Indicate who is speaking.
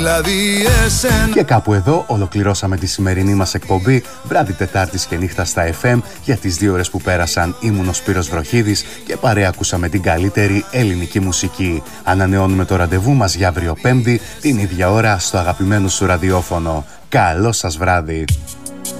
Speaker 1: Και κάπου εδώ ολοκληρώσαμε τη σημερινή μας εκπομπή βράδυ Τετάρτης και νύχτα στα FM. Για τις 2 ώρες που πέρασαν ήμουν ο Σπύρος Βροχίδης και παρέα ακούσαμε την καλύτερη ελληνική μουσική. Ανανεώνουμε το ραντεβού μας για αύριο Πέμπτη την ίδια ώρα στο αγαπημένο σου ραδιόφωνο. Καλό σας βράδυ.